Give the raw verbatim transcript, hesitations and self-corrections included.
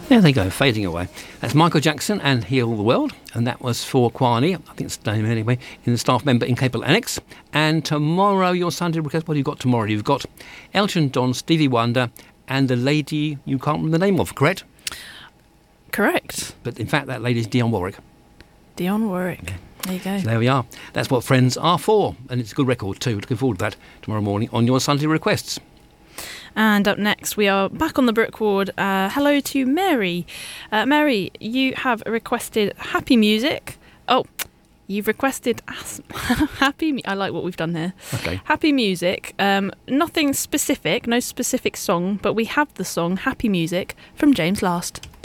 There they go, fading away. That's Michael Jackson and Heal the World, and that was for Kwani, I think it's the name anyway, in the staff member Incapable Annex. And tomorrow, your Sunday request, what have you got tomorrow? You've got Elton John, Stevie Wonder, and the lady you can't remember the name of, correct? Correct. But in fact, that lady's Dionne Warwick. Dionne Warwick. There you go. So there we are. That's what Friends are for, and it's a good record too. Looking forward to that tomorrow morning on your Sunday requests. And up next, we are back on the Brook Ward. Uh, hello to Mary. Uh, Mary, you have requested happy music. Oh, you've requested as- happy... Mu- I like what we've done here. Okay. Happy music. Um, nothing specific, no specific song, but we have the song Happy Music from James Last.